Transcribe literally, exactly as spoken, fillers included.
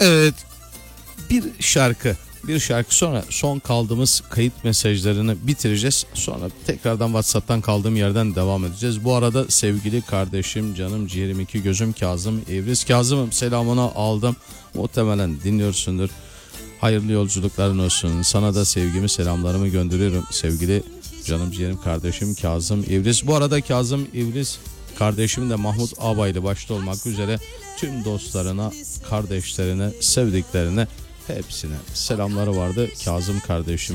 Evet, bir şarkı bir şarkı sonra son kaldığımız kayıt mesajlarını bitireceğiz. Sonra tekrardan WhatsApp'tan kaldığım yerden devam edeceğiz. Bu arada sevgili kardeşim, canım ciğerim, iki gözüm Kazım İvriz. Kazım'ım, selamını aldım. Muhtemelen dinliyorsundur. Hayırlı yolculukların olsun. Sana da sevgimi, selamlarımı gönderiyorum sevgili canım ciğerim kardeşim Kazım İvriz. Bu arada Kazım İvriz kardeşim de Mahmut Abaylı başta olmak üzere tüm dostlarına, kardeşlerine, sevdiklerine, hepsine selamları vardı Kazım kardeşim.